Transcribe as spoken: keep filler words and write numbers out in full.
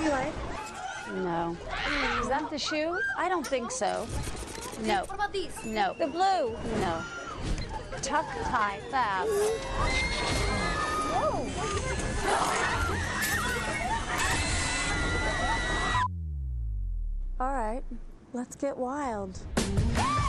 you like? No. Is that the shoe? I don't think so. No. What about these? No. The blue? No. Tuck, tie, fab. Whoa. All right, let's get wild.